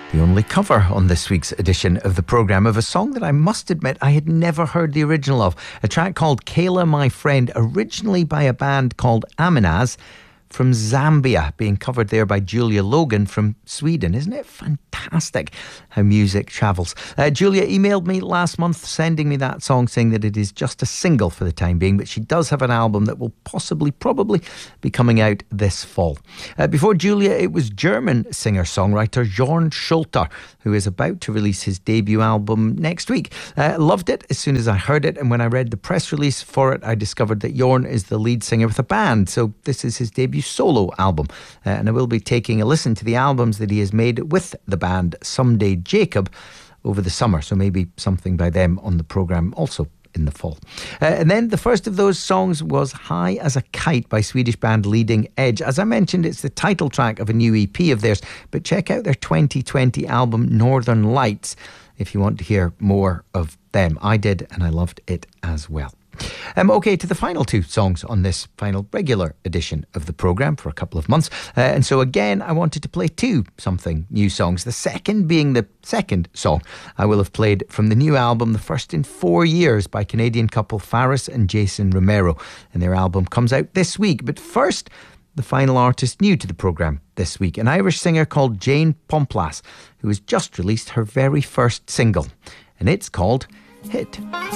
The only cover on this week's edition of the programme of a song that I must admit I had never heard the original of. A track called Kayla My Friend, originally by a band called Aminaz from Zambia, being covered there by Julia Logan from Sweden. Isn't it fantastic how music travels? Julia emailed me last month sending me that song, saying that it is just a single for the time being, but she does have an album that will probably be coming out this fall. Before Julia, it was German singer-songwriter Jorn Schulter, who is about to release his debut album next week. Loved it as soon as I heard it, and when I read the press release for it, I discovered that Jorn is the lead singer with a band, so this is his debut solo album, and I will be taking a listen to the albums that he has made with the band Someday Jacob over the summer, so maybe something by them on the programme also in the fall. And then the first of those songs was High as a Kite by Swedish band Leading Edge. As I mentioned, it's the title track of a new EP of theirs, but check out their 2020 album Northern Lights if you want to hear more of them. I did, and I loved it as well. Okay, to the final two songs on this final regular edition of the programme for a couple of months. And so again, I wanted to play two something new songs. The second being the second song I will have played from the new album, the first in 4 years, by Canadian couple Faris and Jason Romero. And their album comes out this week. But first, the final artist new to the programme this week, an Irish singer called Jane Pomplass, who has just released her very first single. And it's called Hit.